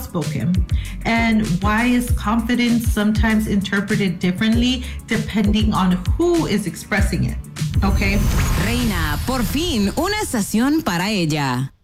outspoken? And why is confidence sometimes interpreted differently depending on who is expressing it? Okay. Reina, por fin, una estación para ella.